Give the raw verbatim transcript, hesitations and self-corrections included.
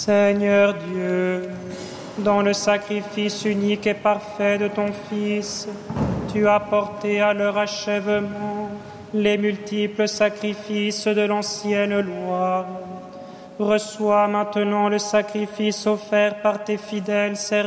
Seigneur Dieu, dans le sacrifice unique et parfait de ton Fils, tu as porté à leur achèvement les multiples sacrifices de l'ancienne loi. Reçois maintenant le sacrifice offert par tes fidèles serviteurs